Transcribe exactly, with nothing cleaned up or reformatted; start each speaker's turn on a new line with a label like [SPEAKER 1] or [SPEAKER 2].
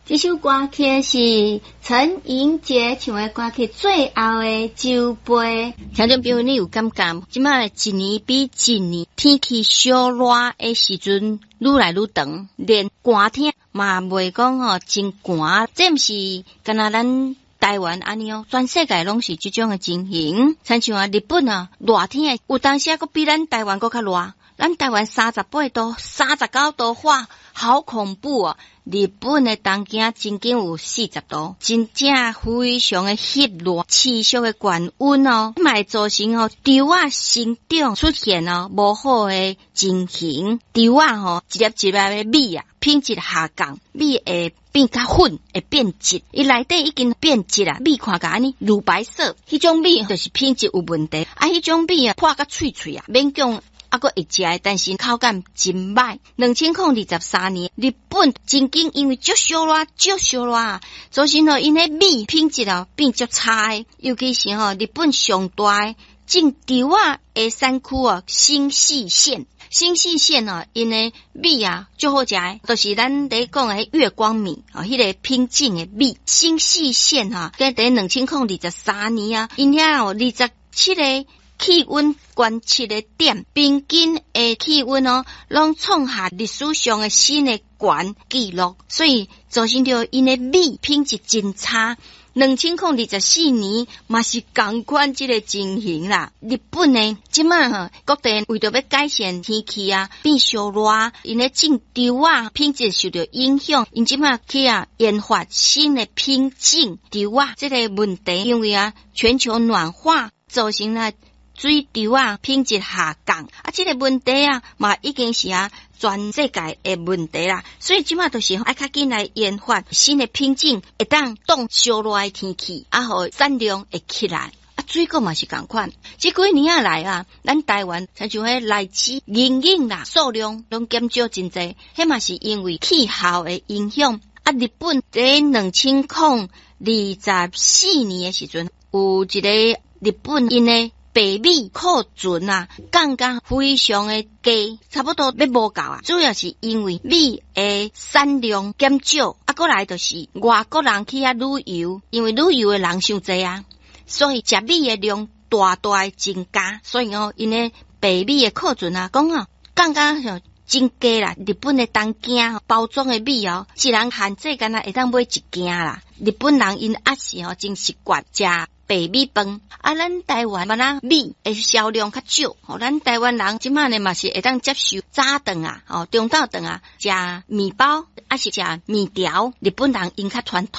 [SPEAKER 1] 这首歌曲是陈莹洁唱的歌曲《最后的酒杯》。听众朋友，你有感觉？即摆一年比一年天气小热的时阵，愈来愈长，连寒天嘛袂讲吼真寒。这毋是敢若咱台湾安尼哦，全世界拢是这种的情形。亲像啊，日本啊，热天有当时还比咱台湾搁较热。咱台湾三十八度、三十九度化，好恐怖哦！日本的东京真经有四十度，真正非常的热热，持续的高温哦，嘛造成哦稻啊生长出现哦无好的情形。稻啊吼一粒一粒的米啊，品质下降，米会变较粉，会变质，伊内底已经变质啊，米看起安尼乳白色，迄种米就是品质有问题。啊，迄种米啊破甲脆脆啊，勉强。啊，个会食，但是口感真歹。两千零二十三年，日本真经因为足烧热、足烧热，造成吼因迄米品质啊变足差的。尤其是吼日本上大的种稻啊的产区啊，新泻县。新泻县哦，因的米啊足好食的，就是咱咧讲的月光米哦，迄、那个品质的米。新泻县哈，在伫两千零二十三年啊，因遐哦二十七个。气温观测的点，平均的气温哦，拢创下历史上的新的高纪录，所以造成着因的米品质真差。两千零二十四年嘛是同款这个情形啦。日本呢，即摆吼各地为着要改善天气啊，变烧热，因的种稻啊品质受到影响，因即摆去啊研发新的品种稻啊这个问题，因为啊全球暖化造成了。水稻啊品质下降啊，这个问题啊嘛已经是啊全世界的问题啦，所以即马就是爱较紧来研发新的品种，会当挡烧热的天气，啊，互产量会起来。啊，水果嘛是同款，这几年啊来啊，咱台湾像像迄来枝、银杏啦，数量拢减少真济，迄嘛是因为气候的影响。啊，日本在两千零二十四年的时阵，有一个日本因的。白米库存啊，降价非常的低，差不多要无够啊。主要是因为米的产量减少，啊，过来就是外国人去遐旅游，因为旅游的人伤济啊，所以食米的量大大的增加，所以哦，因的白米的库存啊，讲哦，降价就真低啦。日本的东京包装的米哦，一人限制干那会当买一件啦。日本人因还是哦真习惯食。白米饭啊，咱台湾嘛啦米诶销量较少，吼，咱台湾人即摆呢嘛是会当接受早顿啊，吼，中昼顿啊，食面包，还是食面条，日本人因较传统。